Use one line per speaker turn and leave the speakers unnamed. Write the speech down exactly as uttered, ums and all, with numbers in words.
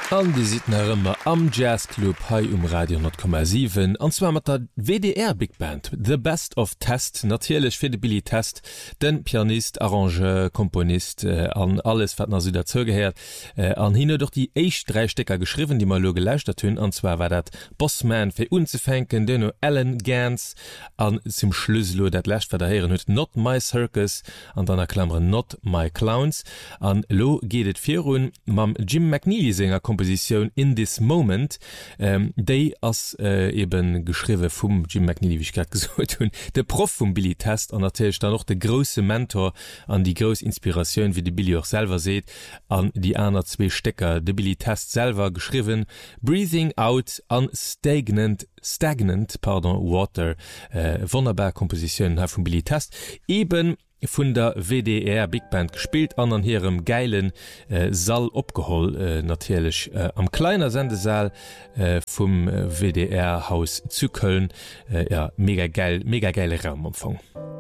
An die si ëmmer am Jazzclub hai um Radio null Komma sieben anzwer mat der W D R Big Band The Best of Test natierlech fir de Billy Test den Pianist, Arrangeur, Komponist äh, an alles wat na Süder zögeheert äh, an hinne doch die eich drei Stecker geschriven, die mal lo geläuscht hunn anzwer war dat Bossman fir unzefänken denno Alan Gans an zum Schlüsselo dat lächt war der heren huet Not My Circus an dann erklammer Not My Clowns an lo gehtt vir hun mam Jim McNeely Sänger Komposition in this moment ähm, déi ass äh, eben geschriwe vum Jim McNeely wie ich grad gesagt hun de Prof vum Billy Test an natürlich dann noch de grosse Mentor an die grosse Inspiration wie de Billy auch selber seht an die aner zwei Stecker de Billy Test selber geschriven Breathing Out an Stagnant Stagnant pardon Water äh, wunderbar Komposition ha vum Billy Test eben vun der W D R Big Band gespielt an an herem geilen äh, Saal opgeholl äh, natürlich äh, am kleiner Sendesaal äh, vum äh, W D R Haus zu Köln äh, ja mega geil mega geile Raumumfang.